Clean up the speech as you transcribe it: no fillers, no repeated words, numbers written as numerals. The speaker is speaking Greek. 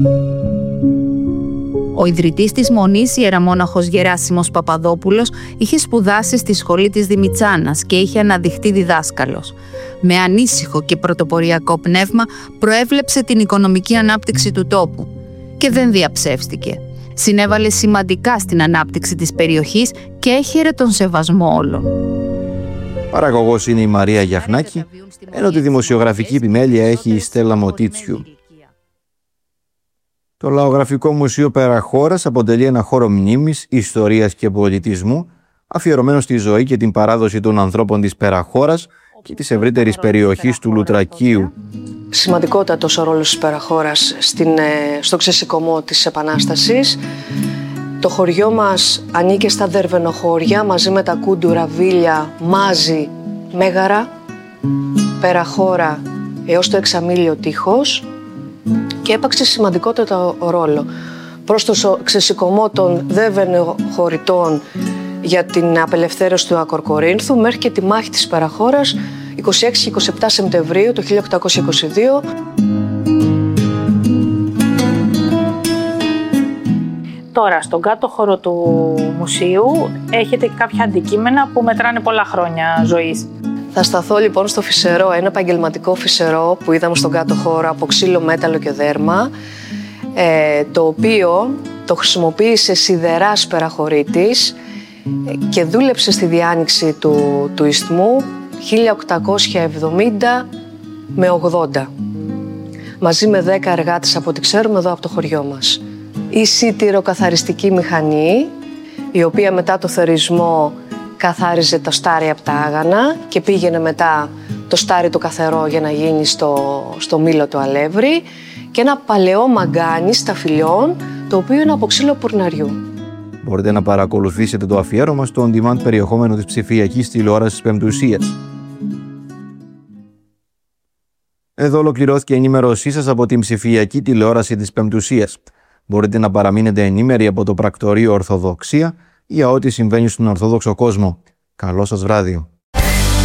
Ο ιδρυτής της Μονής, ιεραμόναχος Γεράσιμος Παπαδόπουλος, είχε σπουδάσει στη σχολή της Δημητσάνας και είχε αναδειχθεί διδάσκαλος. Με ανήσυχο και πρωτοποριακό πνεύμα προέβλεψε την οικονομική ανάπτυξη του τόπου και δεν διαψεύστηκε. Συνέβαλε σημαντικά στην ανάπτυξη της περιοχής και έχειρε τον σεβασμό όλων. Παραγωγός είναι η Μαρία Γιαχνάκη, ενώ τη δημοσιογραφική επιμέλεια έχει η Στέλλα Μωτίτσιου. Το Λαογραφικό Μουσείο Περαχώρας αποτελεί ένα χώρο μνήμης, ιστορίας και πολιτισμού, αφιερωμένο στη ζωή και την παράδοση των ανθρώπων της Περαχώρας και της ευρύτερης περιοχής του Λουτρακίου. Σημαντικότατος ο ρόλος της Περαχώρας στο ξεσηκωμό της Επανάστασης. Το χωριό μας ανήκε στα Δερβενοχώρια μαζί με τα Κούντουρα, Βίλια, Μάζη, Μέγαρα, Περαχώρα έως το Εξαμήλιο Τείχος και έπαιξε σημαντικότατο ρόλο προς το ξεσηκωμό των Δερβενοχωρητών για την απελευθέρωση του Ακροκορίνθου μέχρι και τη μάχη της Περαχώρας 26 και 27 Σεπτεμβρίου του 1822. Τώρα, στον κάτω χώρο του μουσείου έχετε κάποια αντικείμενα που μετράνε πολλά χρόνια ζωής. Θα σταθώ λοιπόν στο φυσερό, ένα επαγγελματικό φυσερό που είδαμε στον κάτω χώρο από ξύλο, μέταλλο και δέρμα, το οποίο το χρησιμοποίησε σιδεράς Περαχωρίτης και δούλεψε στη διάνοιξη του Ισθμού 1870 με 80, μαζί με 10 εργάτες από ό,τι ξέρουμε εδώ από το χωριό μας. Η σιτηροκαθαριστική μηχανή, η οποία μετά το θερισμό καθάριζε το στάρι από τα άγανα και πήγαινε μετά το στάρι το καθαρό για να γίνει στο μήλο του αλεύρι, και ένα παλαιό μαγκάνι σταφυλιών, το οποίο είναι από ξύλο πουρναριού. Μπορείτε να παρακολουθήσετε το αφιέρωμα στο on-demand περιεχόμενο της ψηφιακής τηλεόρασης Πεμπτουσίας. Εδώ ολοκληρώθηκε η ενημέρωσή σας από την ψηφιακή τηλεόραση της Πεμπτουσίας. Μπορείτε να παραμείνετε ενήμεροι από το πρακτορείο Ορθοδοξία για ό,τι συμβαίνει στον Ορθόδοξο κόσμο. Καλό σας βράδυ.